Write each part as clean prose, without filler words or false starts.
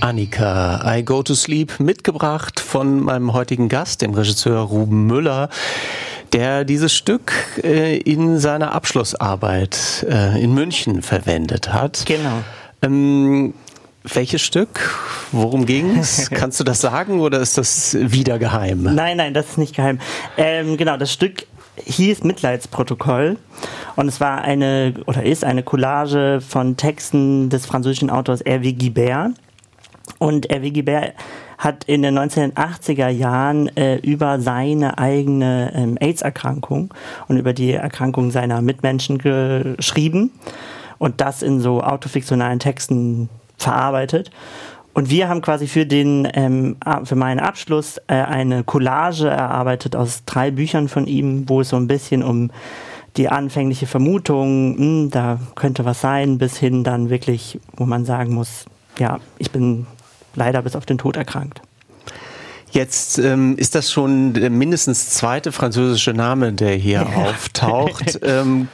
Annika, I Go to Sleep, mitgebracht von meinem heutigen Gast, dem Regisseur Ruben Müller, der dieses Stück in seiner Abschlussarbeit in München verwendet hat. Genau. Welches Stück? Worum ging's? Kannst du das sagen oder ist das wieder geheim? Nein, das ist nicht geheim. Genau, das Stück hieß Mitleidsprotokoll und es war ist eine Collage von Texten des französischen Autors Hervé Guibert. Und Hervé Guibert hat in den 1980er Jahren über seine eigene AIDS-Erkrankung und über die Erkrankung seiner Mitmenschen geschrieben und das in so autofiktionalen Texten verarbeitet. Und wir haben quasi für meinen Abschluss eine Collage erarbeitet aus 3 Büchern von ihm, wo es so ein bisschen um die anfängliche Vermutung, da könnte was sein, bis hin dann wirklich, wo man sagen muss, ja, ich bin leider bis auf den Tod erkrankt. Jetzt ist das schon der mindestens zweite französische Name, der hier auftaucht. Haben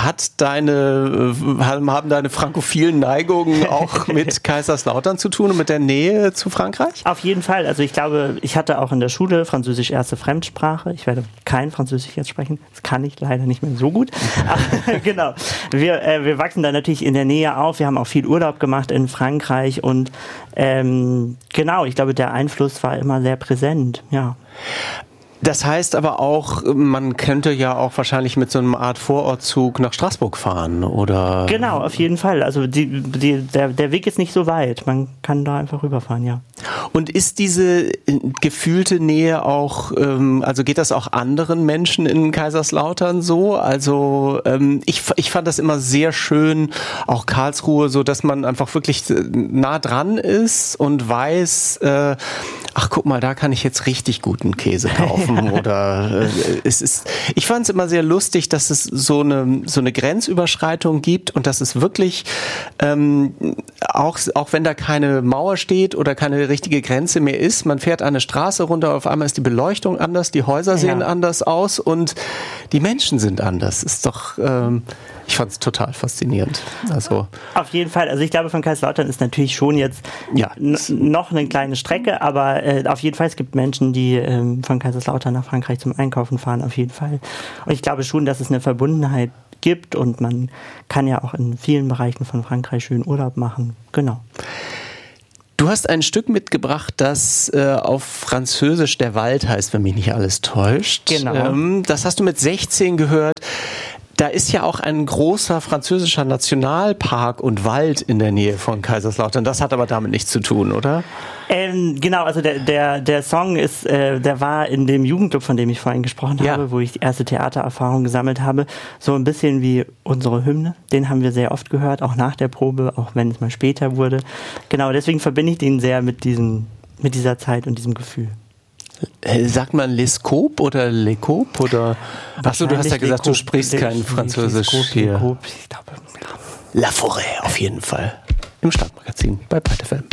deine frankophilen Neigungen auch mit Kaiserslautern zu tun und mit der Nähe zu Frankreich? Auf jeden Fall. Also ich glaube, ich hatte auch in der Schule Französisch erste Fremdsprache. Ich werde kein Französisch jetzt sprechen. Das kann ich leider nicht mehr so gut. Aber, genau. Wir wachsen da natürlich in der Nähe auf. Wir haben auch viel Urlaub gemacht in Frankreich und genau, ich glaube, der Einfluss war immer sehr präsent, ja. Das heißt aber auch, man könnte ja auch wahrscheinlich mit so einer Art Vorortzug nach Straßburg fahren, oder? Genau, auf jeden Fall. Also der Weg ist nicht so weit. Man kann da einfach rüberfahren, ja. Und ist diese gefühlte Nähe auch, also geht das auch anderen Menschen in Kaiserslautern so? Also ich fand das immer sehr schön, auch Karlsruhe, so dass man einfach wirklich nah dran ist und weiß, ach guck mal, da kann ich jetzt richtig guten Käse kaufen. Oder ich fand es immer sehr lustig, dass es so eine Grenzüberschreitung gibt und dass es wirklich auch wenn da keine Mauer steht oder keine richtige Grenze mehr ist, man fährt eine Straße runter, auf einmal ist die Beleuchtung anders, die Häuser sehen anders aus und die Menschen sind anders. Ist doch ich fand es total faszinierend. Also auf jeden Fall. Also ich glaube, von Kaiserslautern ist natürlich schon jetzt noch eine kleine Strecke, aber auf jeden Fall, es gibt Menschen, die von Kaiserslautern nach Frankreich zum Einkaufen fahren, auf jeden Fall. Und ich glaube schon, dass es eine Verbundenheit gibt und man kann ja auch in vielen Bereichen von Frankreich schön Urlaub machen. Genau. Du hast ein Stück mitgebracht, das auf Französisch Der Wald heißt, wenn mich nicht alles täuscht. Genau. Das hast du mit 16 gehört. Da ist ja auch ein großer französischer Nationalpark und Wald in der Nähe von Kaiserslautern. Das hat aber damit nichts zu tun, oder? Genau, also der Song ist, der war in dem Jugendclub, von dem ich vorhin gesprochen habe, wo ich die erste Theatererfahrung gesammelt habe, so ein bisschen wie unsere Hymne. Den haben wir sehr oft gehört, auch nach der Probe, auch wenn es mal später wurde. Genau, deswegen verbinde ich den sehr mit dieser Zeit und diesem Gefühl. Sagt man Lescope oder Lecope oder? Achso, du hast ja gesagt, du sprichst kein Französisch hier. Lecope, ich glaube. La Forêt auf jeden Fall. Im Stadtmagazin bei Byte FM.